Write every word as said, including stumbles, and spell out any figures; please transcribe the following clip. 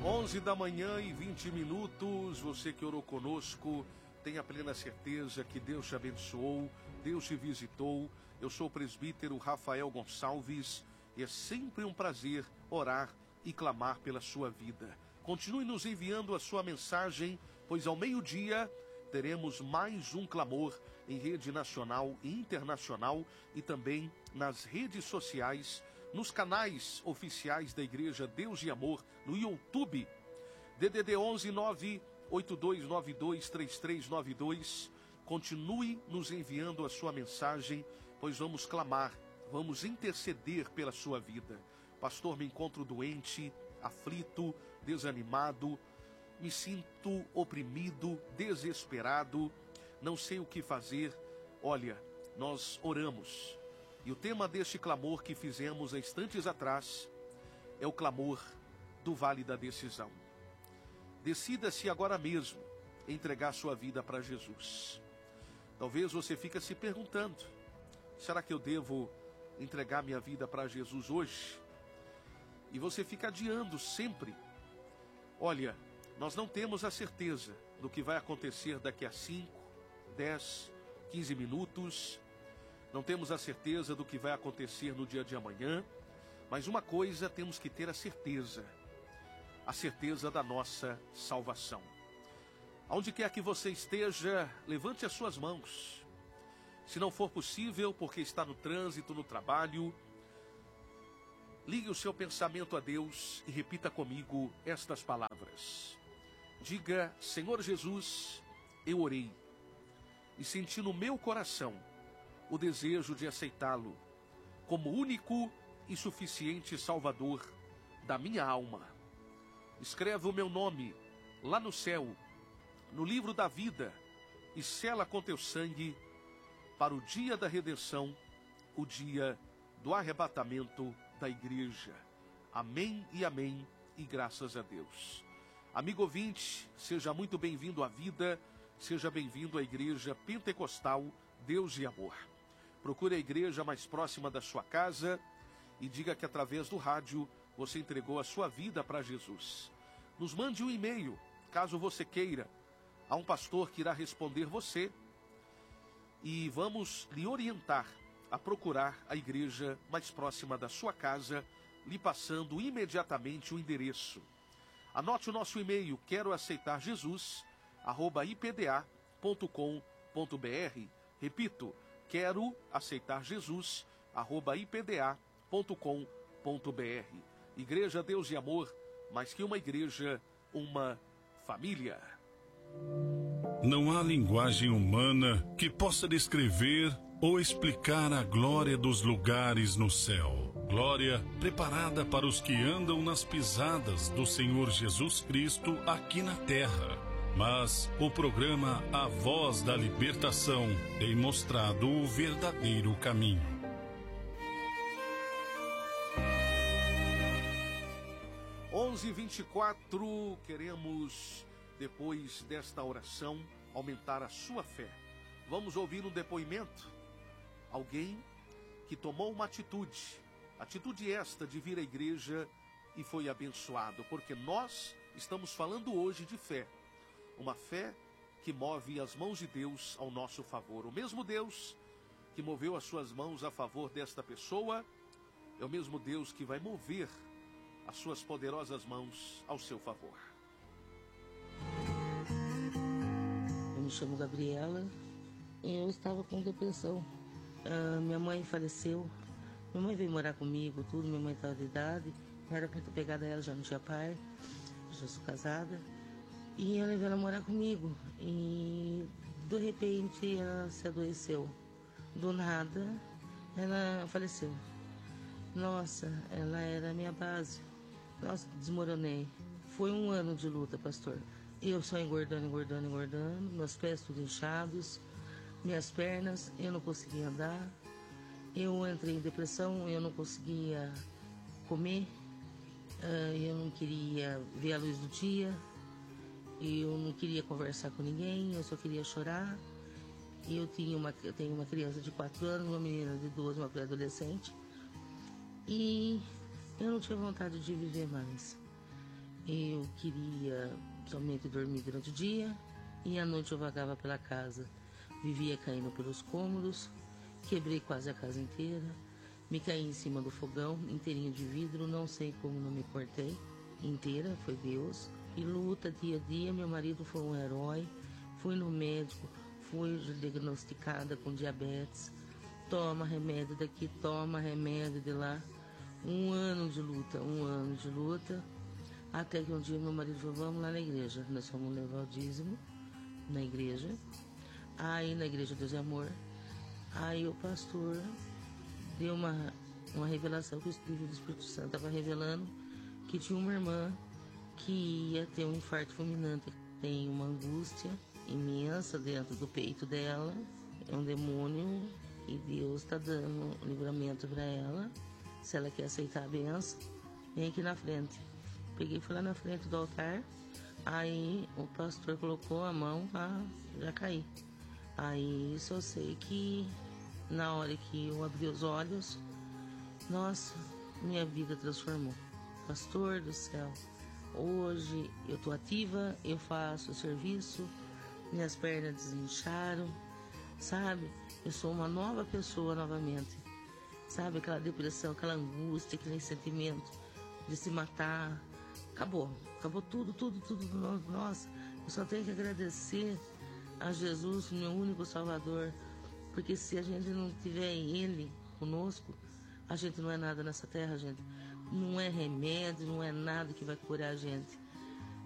onze da manhã e vinte minutos, você que orou conosco, tenha plena certeza que Deus te abençoou, Deus te visitou. Eu sou o presbítero Rafael Gonçalves e é sempre um prazer orar e clamar pela sua vida. Continue nos enviando a sua mensagem, pois ao meio-dia teremos mais um clamor em rede nacional e internacional e também nas redes sociais, nos canais oficiais da Igreja Deus e Amor, no YouTube, D D D onze nove oito dois nove dois três três nove dois. Continue nos enviando a sua mensagem, pois vamos clamar, vamos interceder pela sua vida. Pastor, me encontro doente, aflito, desanimado, me sinto oprimido, desesperado, não sei o que fazer. Olha, nós oramos. E o tema deste clamor que fizemos há instantes atrás é o clamor do Vale da Decisão. Decida-se agora mesmo entregar sua vida para Jesus. Talvez você fique se perguntando, será que eu devo entregar minha vida para Jesus hoje? E você fica adiando sempre. Olha, nós não temos a certeza do que vai acontecer daqui a cinco, dez, quinze minutos. Não temos a certeza do que vai acontecer no dia de amanhã. Mas uma coisa temos que ter a certeza. A certeza da nossa salvação. Aonde quer que você esteja, levante as suas mãos. Se não for possível, porque está no trânsito, no trabalho, ligue o seu pensamento a Deus e repita comigo estas palavras. Diga: Senhor Jesus, eu orei e senti no meu coração o desejo de aceitá-lo como único e suficiente Salvador da minha alma. Escreve o meu nome lá no céu, no livro da vida, e sela com teu sangue para o dia da redenção, o dia do arrebatamento da igreja. Amém e amém, e graças a Deus. Amigo ouvinte, seja muito bem-vindo à vida, seja bem-vindo à Igreja Pentecostal Deus e Amor. Procure a igreja mais próxima da sua casa e diga que através do rádio você entregou a sua vida para Jesus. Nos mande um e-mail, caso você queira. Há um pastor que irá responder você e vamos lhe orientar a procurar a igreja mais próxima da sua casa, lhe passando imediatamente o endereço. Anote o nosso e-mail, quero aceitar Jesus, arroba i p d a ponto com ponto b r. Repito, quero aceitar Jesus, arroba i p d a ponto com ponto b r. Igreja Deus e Amor, mais que uma igreja, uma família. Não há linguagem humana que possa descrever ou explicar a glória dos lugares no céu. Glória preparada para os que andam nas pisadas do Senhor Jesus Cristo aqui na terra. Mas o programa A Voz da Libertação tem mostrado o verdadeiro caminho. onze e vinte e quatro, queremos, depois desta oração, aumentar a sua fé. Vamos ouvir um depoimento. Alguém que tomou uma atitude, atitude esta de vir à igreja e foi abençoado, porque nós estamos falando hoje de fé. Uma fé que move as mãos de Deus ao nosso favor. O mesmo Deus que moveu as suas mãos a favor desta pessoa é o mesmo Deus que vai mover as suas poderosas mãos ao seu favor. Eu me chamo Gabriela e eu estava com depressão. Uh, minha mãe faleceu, minha mãe veio morar comigo, tudo, minha mãe estava de idade, eu era muito apegada a ela, já não tinha pai, já sou casada. E eu levei ela a morar comigo e de repente ela se adoeceu. Do nada ela faleceu. Nossa, ela era a minha base. Nossa, desmoronei. Foi um ano de luta, pastor. Eu só engordando, engordando, engordando, meus pés tudo inchados, minhas pernas, eu não conseguia andar. Eu entrei em depressão, eu não conseguia comer, eu não queria ver a luz do dia. Eu não queria conversar com ninguém, eu só queria chorar. Eu, tinha uma, eu tenho uma criança de quatro anos, uma menina de doze, uma pré-adolescente. E eu não tinha vontade de viver mais. Eu queria somente dormir durante o dia e à noite eu vagava pela casa. Vivia caindo pelos cômodos, quebrei quase a casa inteira, me caí em cima do fogão, inteirinho de vidro, não sei como não me cortei inteira, foi Deus. E luta dia a dia, meu marido foi um herói, fui no médico, fui diagnosticada com diabetes, toma remédio daqui, toma remédio de lá. Um ano de luta, um ano de luta, até que um dia meu marido falou, vamos lá na igreja, nós fomos levar o dízimo na igreja. Aí na igreja Deus é Amor, aí o pastor deu uma, uma revelação que o Espírito Santo estava revelando que tinha uma irmã que ia ter um infarto fulminante, tem uma angústia imensa dentro do peito dela, é um demônio e Deus está dando livramento para ela. Se ela quer aceitar a benção, vem aqui na frente. Peguei e fui lá na frente do altar, aí o pastor colocou a mão, ah, já caí. Aí só sei que na hora que eu abri os olhos, nossa, minha vida transformou. Pastor do céu, hoje eu tô ativa, eu faço o serviço, minhas pernas desincharam, sabe? Eu sou uma nova pessoa novamente. Sabe, aquela depressão, aquela angústia, aquele sentimento de se matar, acabou, acabou tudo, tudo, tudo. Nossa, eu só tenho que agradecer a Jesus, meu único Salvador, porque se a gente não tiver Ele conosco, a gente não é nada nessa terra, gente. Não é remédio, não é nada que vai curar a gente.